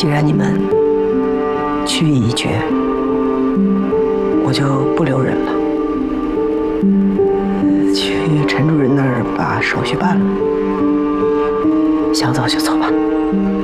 既然你们去意已决，我就不留人了，去陈主任那儿把手续办了。想走就走吧。